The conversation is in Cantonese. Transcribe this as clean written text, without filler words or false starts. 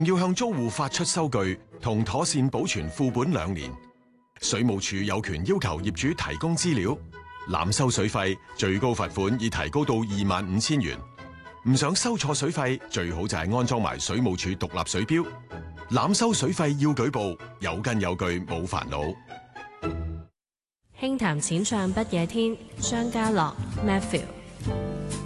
要向租戶發出收據同妥善保存副本2年。水務署有權要求業主提供資料。濫收水費，最高罰款已提高到25,000元。唔想收錯水費，最好就係安裝埋水務署獨立水錶。濫收水費要舉報，有根有據冇煩惱。 輕談淺唱不夜天，張家樂 Matthew。